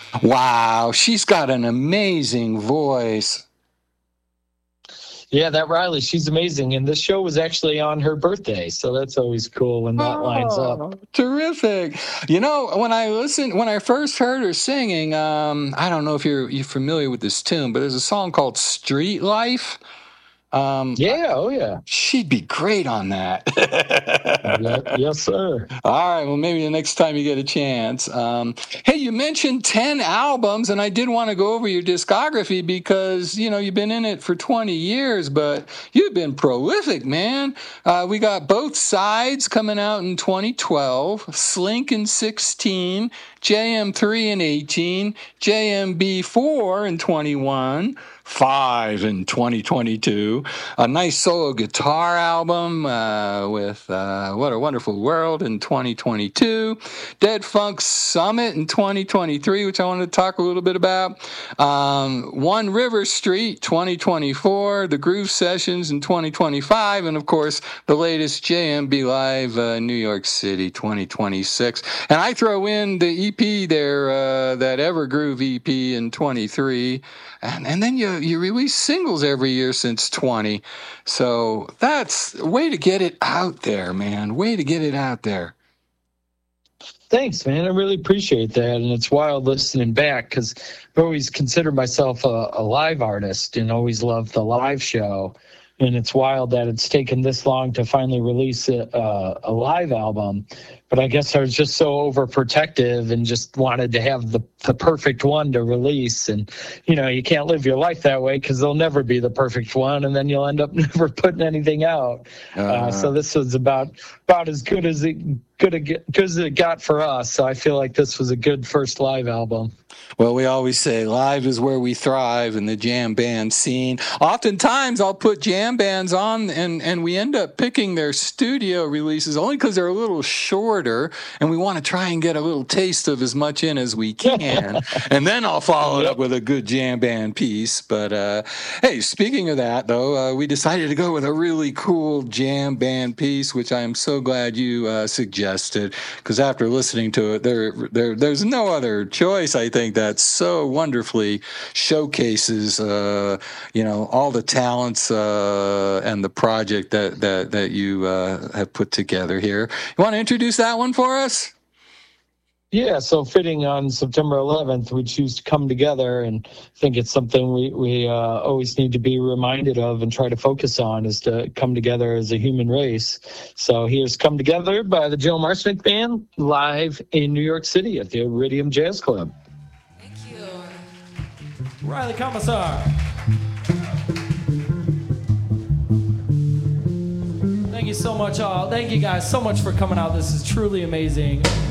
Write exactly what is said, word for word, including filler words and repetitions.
Wow, she's got an amazing voice. Yeah, that Riley, she's amazing. And this show was actually on her birthday, so that's always cool when that oh, lines up. Terrific. You know, when I listened, when I first heard her singing, um, I don't know if you're, you're familiar with this tune, but there's a song called Street Life. Um, yeah, oh yeah. She'd be great on that. Yeah, yes, sir. All right, well, maybe the next time you get a chance. Um, hey, you mentioned ten albums, and I did want to go over your discography because, you know, you've been in it for twenty years, but you've been prolific, man. Uh, we got Both Sides coming out in twenty twelve, Slink in sixteen, J M three in eighteen, J M B four in twenty-one, Five in twenty twenty-two, a nice solo guitar album uh, with uh, What a Wonderful World in twenty twenty-two, Dead Funk Summit in twenty twenty-three, which I wanted to talk a little bit about, um, One River Street twenty twenty-four, The Groove Sessions in twenty twenty-five, and of course the latest J M B Live uh, New York City twenty twenty-six. And I throw in the E P there, uh, that Evergroove E P in twenty-three, and, and then you you release singles every year since twenty. So that's a way to get it out there, man. Way to get it out there. Thanks, man. I really appreciate that. And it's wild listening back because I've always considered myself a, a live artist and always loved the live show. And it's wild that it's taken this long to finally release a, uh, a live album. But I guess I was just so overprotective and just wanted to have the, the perfect one to release. And, you know, you can't live your life that way because there'll never be the perfect one. And then you'll end up never putting anything out. Uh, uh, so this was about about as good as it good, a, good as it got for us. So I feel like this was a good first live album. Well, we always say live is where we thrive in the jam band scene. Oftentimes I'll put jam bands on and, and we end up picking their studio releases only because they're a little shorter and we want to try and get a little taste of as much in as we can. And then I'll follow it up with a good jam band piece. But uh, hey, speaking of that, though, uh, we decided to go with a really cool jam band piece, which I am so glad you uh, suggested, because after listening to it, there, there, there's no other choice, I think, that so wonderfully showcases, uh, you know, all the talents uh, and the project that that that you uh, have put together here. You want to introduce that one for us? Yeah, so fitting on September eleventh, we choose to come together, and I think it's something we, we uh, always need to be reminded of and try to focus on, is to come together as a human race. So here's Come Together by the Joe Marsnick Band, live in New York City at the Iridium Jazz Club. Riley Commissar. Thank you so much, all. Thank you guys so much for coming out. This is truly amazing.